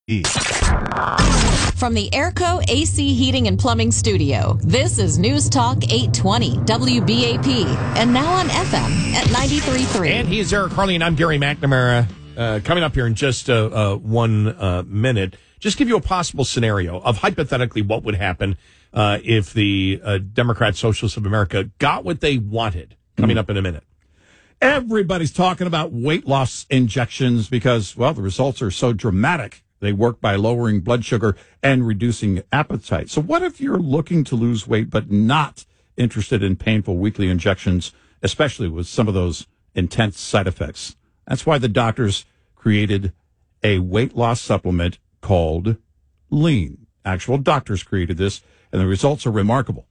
From the Airco AC Heating and Plumbing Studio, this is News Talk 820 WBAP, and now on FM at 93.3. And he is Eric Harley, and I'm Gary McNamara. Coming up here in just 1 minute, just give you a possible scenario of hypothetically what would happen if the Democrat Socialists of America got what they wanted. Coming up in a minute. Everybody's talking about weight loss injections because, well, the results are so dramatic. They work by lowering blood sugar and reducing appetite. So what if you're looking to lose weight but not interested in painful weekly injections, especially with some of those intense side effects? That's why the doctors created a weight loss supplement called Lean. Actual doctors created this, and the results are remarkable.